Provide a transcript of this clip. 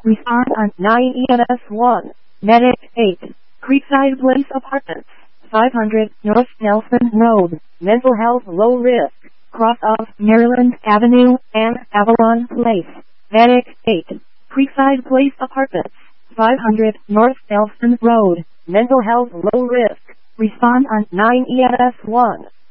Respond on 9 EMS1. Medic 8. Creekside Place Apartments. 500 North Nelson Road. Mental health low risk. Cross of Maryland Avenue and Avalon Place. Medic 8. Creekside Place Apartments. 500 North Nelson Road. Mental health low risk. Respond on 9 EMS1.